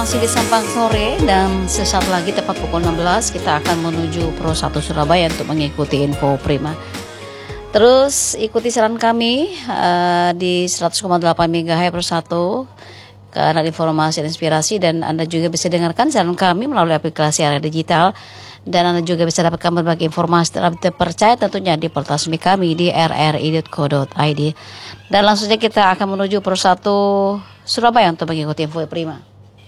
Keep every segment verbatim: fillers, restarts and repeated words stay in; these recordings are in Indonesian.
masih di Sampang sore dan sesaat lagi tepat pukul enam belas kita akan menuju Pro satu Surabaya untuk mengikuti info prima. Terus ikuti saran kami uh, di seratus koma delapan megahertz Pro satu karena informasi dan inspirasi, dan Anda juga bisa dengarkan saran kami melalui aplikasi area digital, dan Anda juga bisa dapatkan berbagai informasi terpercaya tentunya di portal resmi kami di r r i dot co dot i d. Dan langsung saja kita akan menuju Pro satu Surabaya untuk mengikuti info prima.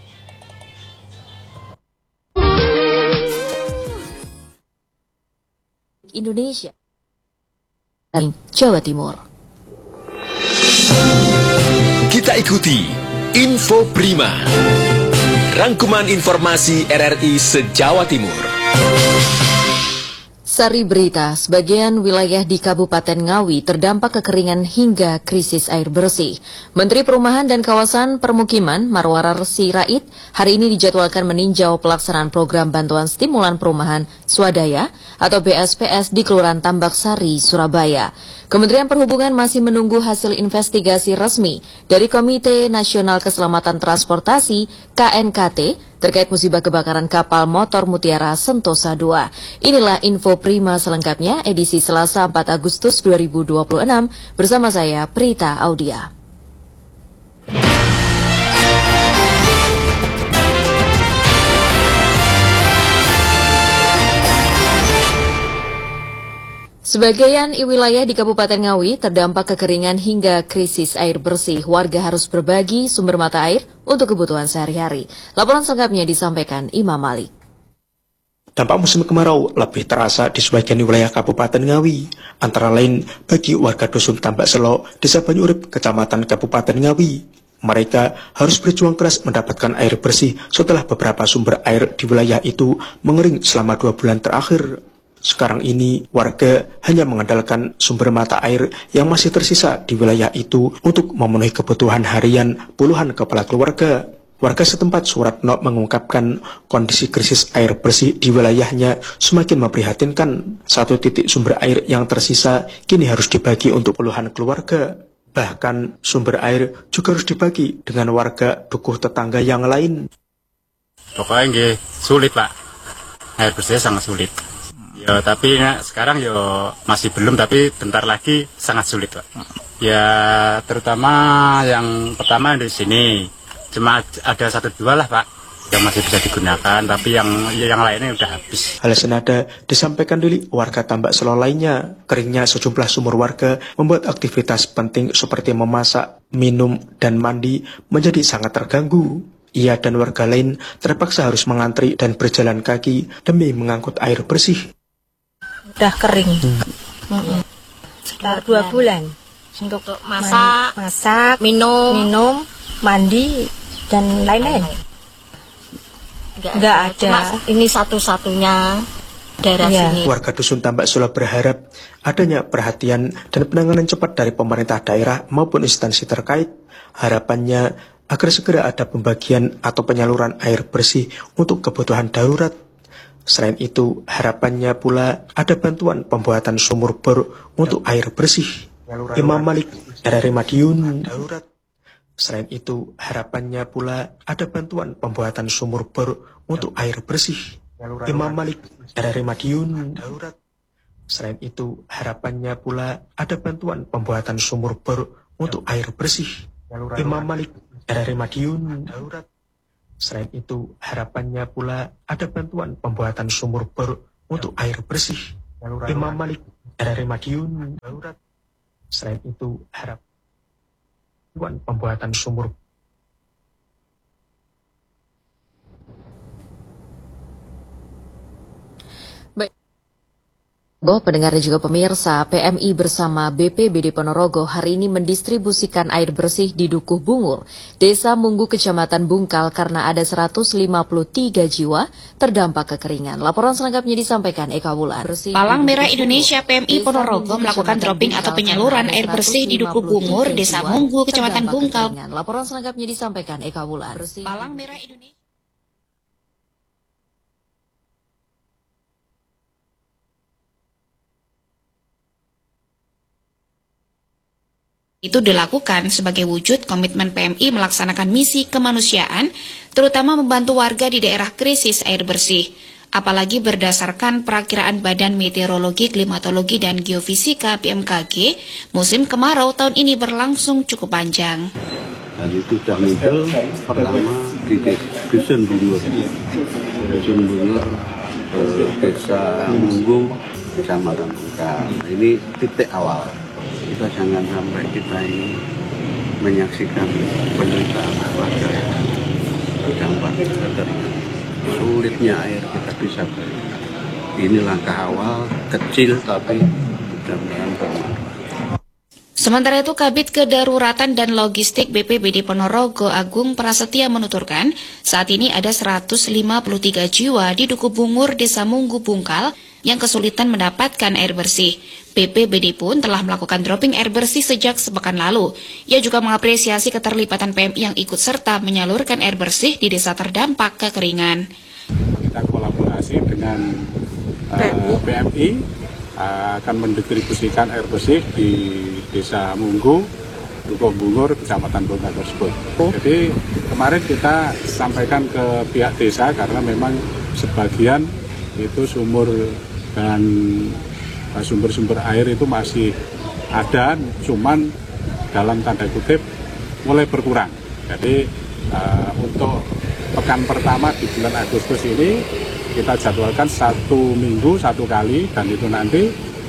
Indonesia dan Jawa Timur. Kita ikuti Info Prima, rangkuman informasi R R I se-Jawa Timur. Sari berita, sebagian wilayah di Kabupaten Ngawi terdampak kekeringan hingga krisis air bersih. Menteri Perumahan dan Kawasan Permukiman Marwarar Sirait hari ini dijadwalkan meninjau pelaksanaan program bantuan stimulan perumahan swadaya atau B S P S di Kelurahan Tambak Sari, Surabaya. Kementerian Perhubungan masih menunggu hasil investigasi resmi dari Komite Nasional Keselamatan Transportasi K N K T terkait musibah kebakaran kapal motor Mutiara Sentosa dua. Inilah info prima selengkapnya edisi Selasa empat Agustus dua ribu dua puluh enam bersama saya Prita Audia. Sebagian wilayah di Kabupaten Ngawi terdampak kekeringan hingga krisis air bersih. Warga harus berbagi sumber mata air untuk kebutuhan sehari-hari. Laporan selengkapnya disampaikan Imam Malik. Dampak musim kemarau lebih terasa di sebagian wilayah Kabupaten Ngawi, antara lain bagi warga Dusun Tambak Selo, Desa Banyurip, Kecamatan Kabupaten Ngawi. Mereka harus berjuang keras mendapatkan air bersih setelah beberapa sumber air di wilayah itu mengering selama dua bulan terakhir. Sekarang ini, warga hanya mengandalkan sumber mata air yang masih tersisa di wilayah itu untuk memenuhi kebutuhan harian puluhan kepala keluarga. Warga setempat Suratno mengungkapkan kondisi krisis air bersih di wilayahnya semakin memprihatinkan. Satu titik sumber air yang tersisa kini harus dibagi untuk puluhan keluarga. Bahkan sumber air juga harus dibagi dengan warga dukuh tetangga yang lain. Pokoknya nggih sulit, Pak. Air bersih sangat sulit. Ya, tapi ya, sekarang ya masih belum, tapi bentar lagi sangat sulit, Pak. Ya, terutama yang pertama di sini cuma ada satu dua lah, Pak, yang masih bisa digunakan, tapi yang yang lainnya udah habis. Hal senada disampaikan dari warga Tambak Selo lainnya. Keringnya sejumlah sumur warga membuat aktivitas penting seperti memasak, minum, dan mandi menjadi sangat terganggu. Ia dan warga lain terpaksa harus mengantri dan berjalan kaki demi mengangkut air bersih. Udah kering, hmm. Hmm. sekitar dua bulan untuk masak, masak, minum, minum, mandi dan lain-lain. Nggak ada. Mas, ini satu-satunya daerah ya. Sini. Warga Dusun Tambak Selo berharap adanya perhatian dan penanganan cepat dari pemerintah daerah maupun instansi terkait. Harapannya agar segera ada pembagian atau penyaluran air bersih untuk kebutuhan darurat. Selain itu, harapannya pula ada bantuan pembuatan sumur bor untuk air bersih. Imam Malik, R R I Madiun. Selain itu, harapannya pula ada bantuan pembuatan sumur bor untuk air bersih. Imam Malik, R R I Madiun. Selain itu, harapannya pula ada bantuan pembuatan sumur bor untuk air bersih. Imam Malik, R R I Madiun. Selain itu, harapannya pula ada bantuan pembuatan sumur bor untuk air bersih. Imam Malik, R R I Madiun. Selain itu, harapan pembuatan sumur Pendengar dan juga pemirsa, P M I bersama B P B D Ponorogo hari ini mendistribusikan air bersih di Dukuh Bungur, Desa Munggu, Kecamatan Bungkal karena ada seratus lima puluh tiga jiwa terdampak kekeringan. Laporan selengkapnya disampaikan Eka Wulan. Palang Merah Indonesia P M I Ponorogo melakukan dropping atau penyaluran air bersih di Dukuh Bungur, Desa Munggu, Kecamatan Bungkal. Laporan selengkapnya disampaikan Eka Wulan. Palang Merah Indonesia itu dilakukan sebagai wujud komitmen P M I melaksanakan misi kemanusiaan terutama membantu warga di daerah krisis air bersih. Apalagi berdasarkan perakiraan Badan Meteorologi, Klimatologi, dan Geofisika B M K G, musim kemarau tahun ini berlangsung cukup panjang. Dan itu sudah muncul pertama di Dusun Bungur, Dusun Bungur, eh, Desa Munggung, Kecamatan Bungkal. Ini titik awal. Kita jangan sampai kita ini menyaksikan penderitaan warga yang terdampak kekeringan. Sulitnya air kita bisa beli. Ini langkah awal kecil tapi mudah-mudahan bermanfaat. Sementara itu, Kabid Kedaruratan dan Logistik B P B D Ponorogo Agung Prasetya menuturkan, saat ini ada seratus lima puluh tiga jiwa di Duku Bungur, Desa Munggu, Bungkal yang kesulitan mendapatkan air bersih. B P B D pun telah melakukan dropping air bersih sejak sepekan lalu. Ia juga mengapresiasi keterlibatan P M I yang ikut serta menyalurkan air bersih di desa terdampak kekeringan. Kita kolaborasi dengan uh, P M I uh, akan mendistribusikan air bersih di Desa Munggu, Duku Bungur, Kecamatan Bungkal tersebut. Jadi kemarin kita sampaikan ke pihak desa karena memang sebagian itu sumur dan sumber-sumber air itu masih ada, cuman dalam tanda kutip mulai berkurang. Jadi uh, untuk pekan pertama di bulan Agustus ini kita jadwalkan satu minggu satu kali, dan itu nanti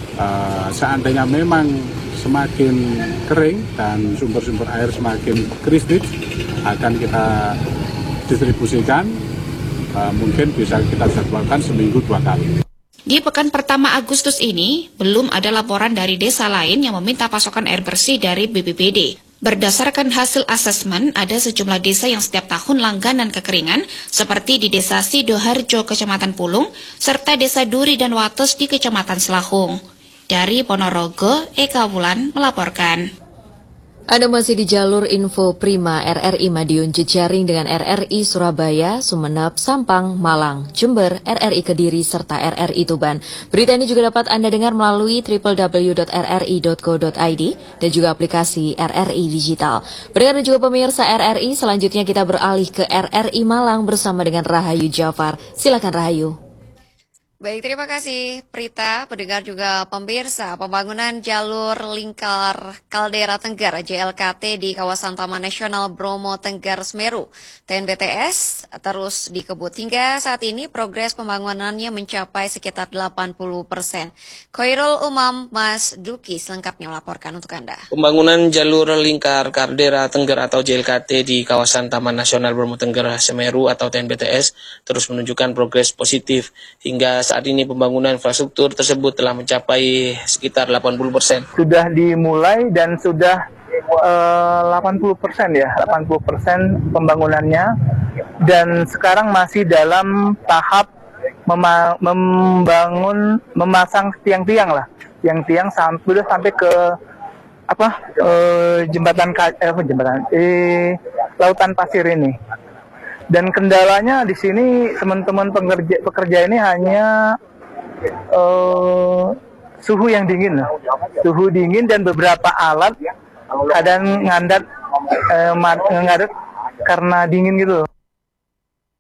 uh, seandainya memang semakin kering dan sumber-sumber air semakin kritis akan kita distribusikan, uh, mungkin bisa kita jadwalkan seminggu dua kali. Di pekan pertama Agustus ini, belum ada laporan dari desa lain yang meminta pasokan air bersih dari B P B D. Berdasarkan hasil asesmen, ada sejumlah desa yang setiap tahun langganan kekeringan, seperti di Desa Sidoharjo, Kecamatan Pulung, serta Desa Duri dan Wates di Kecamatan Selahung. Dari Ponorogo, Eka Wulan melaporkan. Anda masih di jalur info Prima R R I Madiun jejaring dengan R R I Surabaya, Sumeneb, Sampang, Malang, Jember, R R I Kediri, serta R R I Tuban. Berita ini juga dapat Anda dengar melalui w w w dot r r i dot co dot i d dan juga aplikasi R R I Digital. Pendengar dan juga pemirsa R R I, selanjutnya kita beralih ke R R I Malang bersama dengan Rahayu Jafar. Silakan Rahayu. Baik, terima kasih Prita, pendengar juga pemirsa. Pembangunan jalur lingkar Kaldera Tenggar J L K T di kawasan Taman Nasional Bromo Tenggar Semeru T N B T S terus dikebut. Hingga saat ini progres pembangunannya mencapai sekitar delapan puluh persen. Khairul Umam Mas Duki selengkapnya melaporkan untuk Anda. Pembangunan jalur lingkar Kaldera Tenggar atau J L K T di kawasan Taman Nasional Bromo Tenggar Semeru atau T N B T S terus menunjukkan progres positif. Hingga saat ini pembangunan infrastruktur tersebut telah mencapai sekitar delapan puluh persen. Sudah dimulai dan sudah uh, delapan puluh persen ya, delapan puluh persen pembangunannya, dan sekarang masih dalam tahap mema- membangun, memasang tiang-tiang lah, tiang-tiang sampai sudah sampai ke apa uh, jembatan eh, jembatan eh lautan pasir ini. Dan kendalanya di sini teman-teman pekerja pekerja ini hanya uh, suhu yang dingin, suhu dingin dan beberapa alat kadang ngandat, uh, ngadet karena dingin gitu.